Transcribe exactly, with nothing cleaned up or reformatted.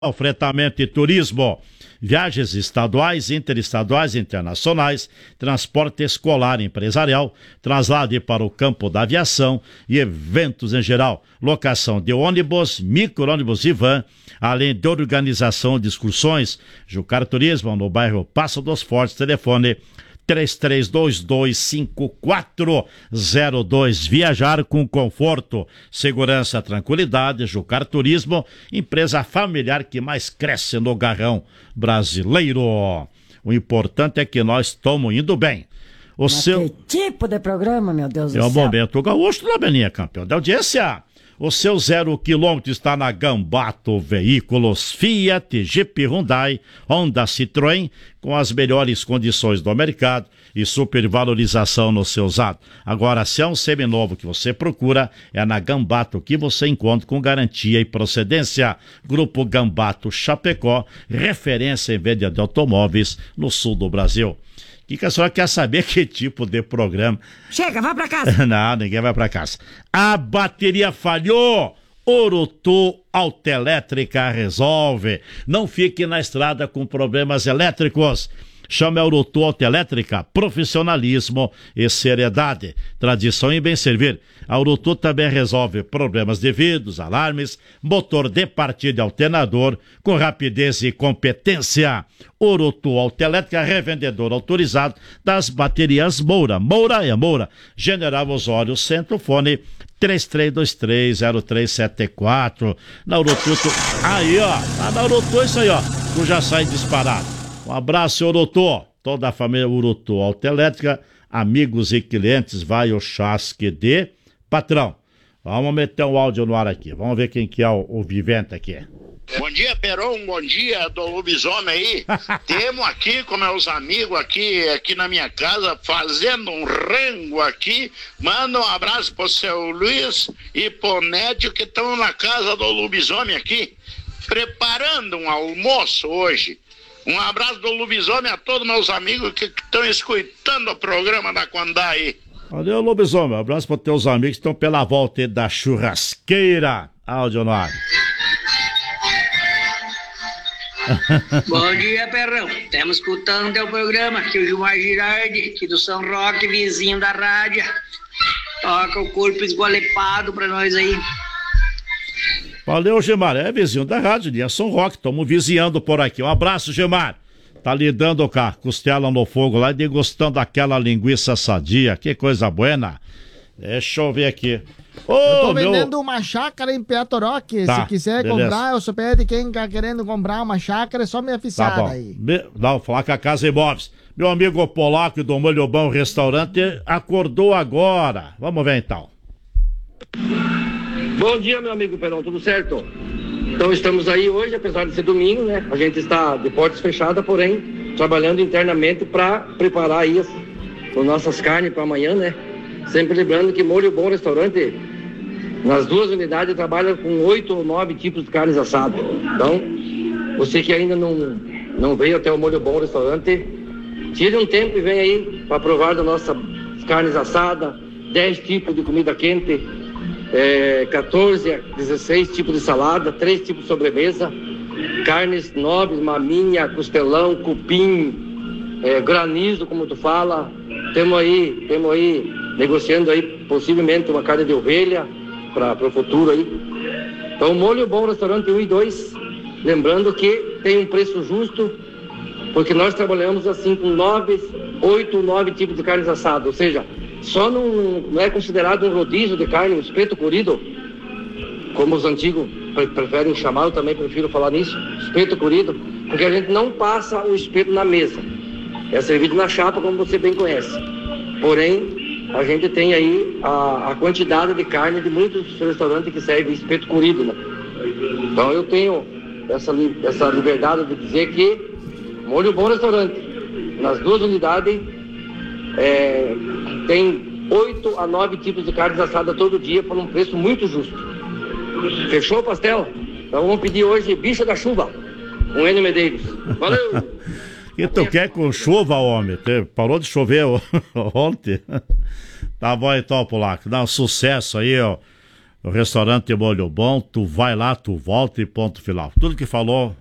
Fretamento e turismo, viagens estaduais, interestaduais e internacionais, transporte escolar e empresarial, traslade para o campo da aviação e eventos em geral, locação de ônibus, micro-ônibus e van, além de organização de excursões. Jucar Turismo, no bairro Passo dos Fortes, telefone três três dois dois cinco quatro zero dois. Viajar com conforto, segurança, tranquilidade. Jucar Turismo, empresa familiar que mais cresce no garrão brasileiro. O importante é que nós estamos indo bem. O Mas seu... que tipo de programa, meu Deus do céu? É o céu. Momento Gaúcho da Beninha, campeão da audiência. O seu zero quilômetro está na Gambato Veículos, Fiat, Jeep, Hyundai, Honda, Citroën, com as melhores condições do mercado e supervalorização no seu usado. Agora, se é um seminovo que você procura, é na Gambato que você encontra com garantia e procedência. Grupo Gambato Chapecó, referência em venda de automóveis no sul do Brasil. O que a senhora quer saber? Que tipo de programa? Chega, vai pra casa. Não, ninguém vai pra casa. A bateria falhou. Orutu Autoelétrica resolve. Não fique na estrada com problemas elétricos. Chame a Orutu Autoelétrica, profissionalismo e seriedade, tradição e bem servir. A Orutu também resolve problemas de vidros, alarmes, motor de partida e alternador, com rapidez e competência. Orutu Autoelétrica, revendedor autorizado das baterias Moura. Moura é Moura. General Osório Centro, fone três três dois três zero três sete quatro. Na Orutu, tu... aí ó, tá na Orutu isso aí ó, tu já sai disparado. Um abraço, Urutu, toda a família Urutu Autoelétrica, amigos e clientes, vai o chasque de patrão. Vamos meter um áudio no ar aqui, vamos ver quem que é o, o vivente aqui. Bom dia, Peron, bom dia do lobisomem aí. Temos aqui com meus amigos aqui, aqui na minha casa, fazendo um rango aqui. Manda um abraço pro seu Luiz e pro Nédio que estão na casa do lobisomem aqui, preparando um almoço hoje. Um abraço do lobisomem a todos meus amigos que estão escutando o programa da Condá aí. Valeu, lobisomem. Um abraço para teus amigos que estão pela volta da churrasqueira. Áudio no ar. Bom dia, Perrão. Estamos escutando teu programa aqui, o Gilmar Girardi, aqui do São Roque, vizinho da rádio. Toca o corpo esgolepado pra nós aí. Valeu, Gilmar. É vizinho da rádio, dia São Roque. Estamos vizinhando por aqui. Um abraço, Gilmar. Tá lidando com a costela no fogo lá e degustando aquela linguiça sadia. Que coisa buena. Deixa eu ver aqui. Ô, eu tô meu... vendendo uma chácara em Piatoroque. Tá, se quiser beleza. comprar, eu sou pede quem tá querendo comprar uma chácara, é só me avisar tá bom. aí. Be... Não, falar com a Casa Imóveis. Meu amigo polaco do Molho Bom Restaurante acordou agora. Vamos ver então. Bom dia, meu amigo Perão, tudo certo? Então estamos aí hoje, apesar de ser domingo, né? A gente está de portas fechadas, porém trabalhando internamente para preparar aí as, as nossas carnes para amanhã, né? Sempre lembrando que Molho Bom Restaurante, nas duas unidades, trabalha com oito ou nove tipos de carnes assadas. Então, você que ainda não, não veio até o Molho Bom Restaurante, tire um tempo e vem aí para provar das nossas carnes assadas, dez tipos de comida quente, É, quatorze a dezesseis tipos de salada, três tipos de sobremesa, carnes nobres, maminha, costelão, cupim, é, granizo, como tu fala. Temos aí, temos aí, negociando aí, possivelmente uma carne de ovelha para o futuro aí. Então, Molho Bom Restaurante um e dois, lembrando que tem um preço justo, porque nós trabalhamos assim com nove, oito, nove tipos de carnes assadas, ou seja, só não, não é considerado um rodízio de carne, um espeto corido, como os antigos pre- preferem chamar, eu também prefiro falar nisso, espeto corido, porque a gente não passa o espeto na mesa, é servido na chapa, como você bem conhece. Porém, a gente tem aí a, a quantidade de carne de muitos restaurantes que servem espeto corido, né? Então eu tenho essa, essa liberdade de dizer que Molho Bom Restaurante, nas duas unidades, É, tem oito a nove tipos de carnes assadas todo dia por um preço muito justo. Fechou o pastel? Então vamos pedir hoje bicha da chuva, um N Medeiros. Valeu! E tu quer com chuva, homem? Parou de chover ontem? Tá bom então, Polaco. Dá um sucesso aí, ó. o restaurante Molho Bom, tu vai lá, tu volta e ponto final. Tudo que falou